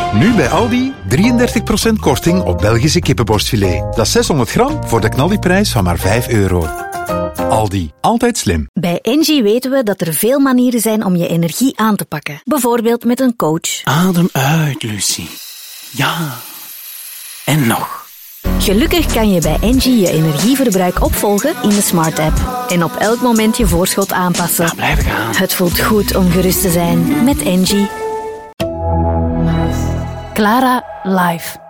Nu bij Aldi 33% korting op Belgische kippenborstfilet. Dat is 600 gram voor de knaldiprijs van maar €5. Aldi, altijd slim. Bij Engie weten we dat er veel manieren zijn om je energie aan te pakken. Bijvoorbeeld met een coach. Adem uit, Lucie. Ja. En nog. Gelukkig kan je bij Engie je energieverbruik opvolgen in de Smart App. En op elk moment je voorschot aanpassen. Ja, blijven gaan. Het voelt goed om gerust te zijn met Engie. Clara Live.